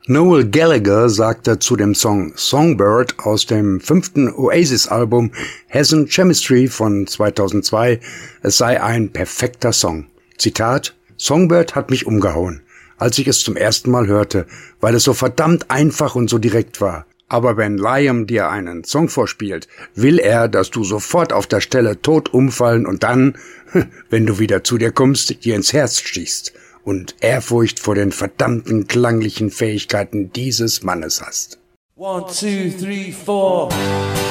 Noel Gallagher sagte zu dem Song Songbird aus dem 5. Oasis-Album Hasn't Chemistry von 2002, es sei ein perfekter Song. Zitat: Songbird hat mich umgehauen, als ich es zum ersten Mal hörte, weil es so verdammt einfach und so direkt war. Aber wenn Liam dir einen Song vorspielt, will er, dass du sofort auf der Stelle tot umfallen und dann, wenn du wieder zu dir kommst, dir ins Herz schießt und Ehrfurcht vor den verdammten klanglichen Fähigkeiten dieses Mannes hast. 1, 2, 3, 4